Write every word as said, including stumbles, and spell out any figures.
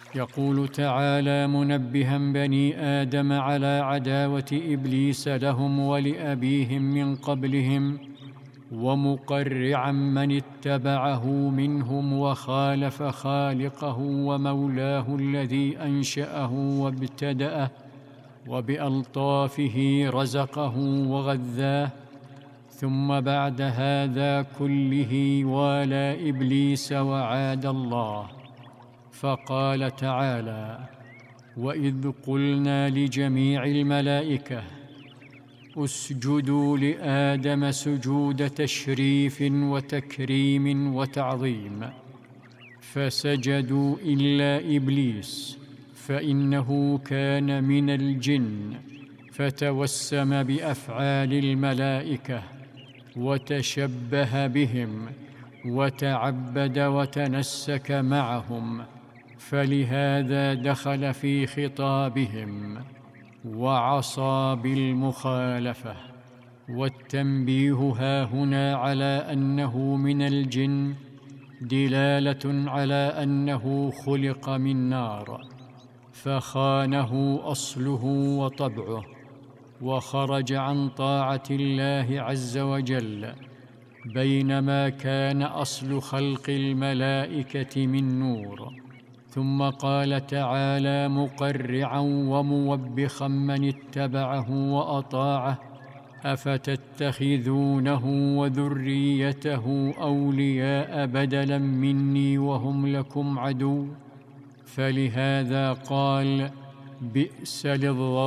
يقول تعالى منبها بني آدم على عداوة إبليس لهم ولأبيهم من قبلهم، ومقرعا من اتبعه منهم وخالف خالقه ومولاه الذي أنشأه وابتدأه وبألطافه رزقه وغذاه. ثم بعد هذا كله والى إبليس وعاد الله، فقال تعالى: وإذ قلنا لجميع الملائكة اسجدوا لآدم سجود تشريف وتكريم وتعظيم، فسجدوا إلا إبليس فإنه كان من الجن، فتوسم بأفعال الملائكة وتشبه بهم وتعبد وتنسك معهم، فلهذا دخل في خطابهم وعصى بالمخالفة. والتنبيه هاهنا على أنه من الجن دلالة على أنه خلق من نار، فخانه أصله وطبعه، وخرج عن طاعة الله عز وجل، بينما كان أصل خلق الملائكة من نور. ثم قال تعالى مقرعا وموبخا من اتبعه وأطاعه: أفتتخذونه وذريته أولياء بدلا مني وهم لكم عدو. فلهذا قال: بئس للظالمين